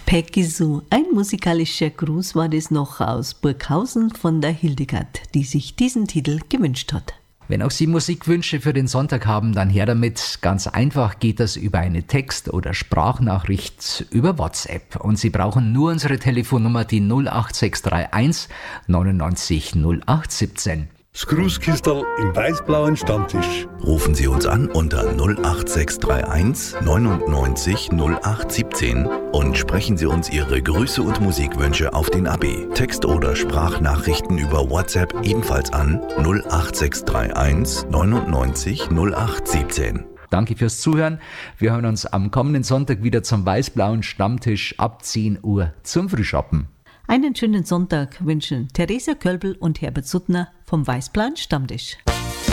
Peggy Sue, ein musikalischer Gruß war das noch aus Burghausen von der Hildegard, die sich diesen Titel gewünscht hat. Wenn auch Sie Musikwünsche für den Sonntag haben, dann her damit. Ganz einfach geht das über eine Text- oder Sprachnachricht über WhatsApp. Und Sie brauchen nur unsere Telefonnummer, die 08631 99 0817. Das Grußkistel im weiß-blauen Stammtisch. Rufen Sie uns an unter 08631 99 0817 und sprechen Sie uns Ihre Grüße und Musikwünsche auf den AB. Text- oder Sprachnachrichten über WhatsApp ebenfalls an 08631 99 0817. Danke fürs Zuhören. Wir hören uns am kommenden Sonntag wieder zum weiß-blauen Stammtisch ab 10 Uhr zum Frühschoppen. Einen schönen Sonntag wünschen Theresa Kölbel und Herbert Suttner vom Weißplan Stammtisch.